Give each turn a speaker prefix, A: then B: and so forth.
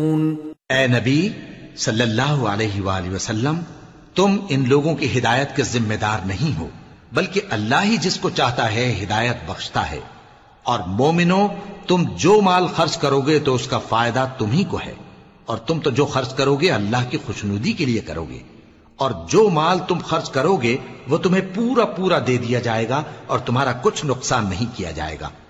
A: ए नबी सल्लल्लाहु अलैहि वसल्लम, तुम इन लोगों की हिदायत के जिम्मेदार नहीं हो, बल्कि अल्लाह ही जिसको चाहता है हिदायत बख्शता है। और मोमिनो, तुम जो माल खर्च करोगे तो उसका फायदा तुम्ही को है, और तुम तो जो खर्च करोगे अल्लाह की खुशनुदी के लिए करोगे, और जो माल तुम खर्च करोगे वो तुम्हें पूरा पूरा दे दिया जाएगा और तुम्हारा कुछ नुकसान नहीं किया जाएगा।